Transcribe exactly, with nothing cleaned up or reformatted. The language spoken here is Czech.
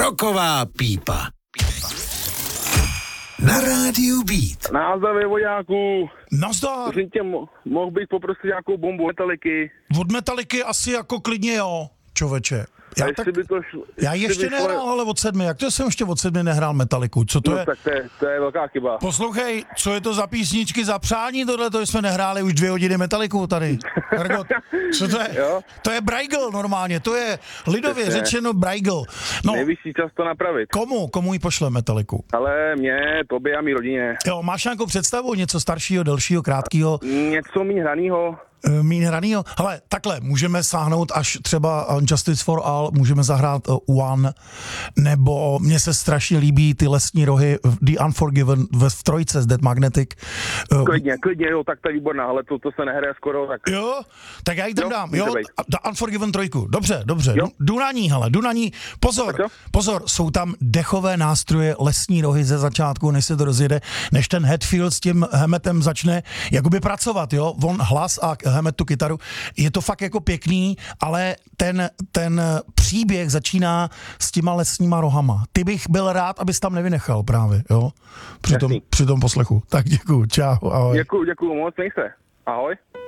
Roková pípa. Na rádiu Beat. Názdravě vojáků. Nazdar. Prosím tě, mo- mohl bych poprosit nějakou bombu Metaliky? Od Metaliky asi jako klidně jo, čověče. Já, A tak, by to šlo, já ještě by nehrál, ale od sedmi. Jak to jsem ještě od sedmi nehrál Metaliku? Co to No je? tak to je, to je velká chyba. Poslouchej, co je to za písničky, za přání tohle, to jsme nehráli už dvě hodiny Metaliku tady. Hergot, co to je? Jo? To je Braigel normálně, to je lidově Přesně. řečeno Braigel. No, Nejvyšší čas to napravit. komu, komu jí pošle Metaliku? Ale mě, tobě a mý rodině. Jo, máš nějakou představu, něco staršího, delšího, krátkého? Něco mý hranýho. Mín hranýho. Hele, takhle, můžeme sáhnout až třeba Justice for All, můžeme zahrát uh, One, nebo mně se strašně líbí ty lesní rohy The Unforgiven ve v trojce z Dead Magnetic. Uh, Klidně, klidně, jo, tak to je výborná, ale to, to se nehraje skoro, tak... Jo, tak já ji tam Jo, dám, může jo, být. The Unforgiven trojku, dobře, dobře, Jo. jdu na ní, hele, jdu na ní, pozor, Tak jo. pozor, jsou tam dechové nástroje, lesní rohy ze začátku, než se to rozjede, než ten Hetfield s tím Hemmetem začne jakoby pracovat, jo, on hlas a Hemmet tu kytaru, je to fakt jako pěkný, ale ten, ten příběh začíná s těma lesníma rohama. Ty bych byl rád, abys tam nevynechal právě, jo, při tom, Jasný. při tom poslechu. Tak děkuju, čau, ahoj. Děkuju, děkuju moc, měj se. Ahoj.